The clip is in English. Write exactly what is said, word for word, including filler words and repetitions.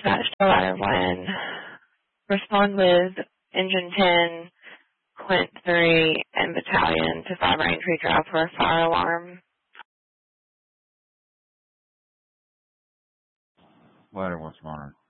Dispatch to Ladder one. Respond with Engine ten, Quint three, and Battalion to five Raintree Drive for a fire alarm. Ladder one, Smart.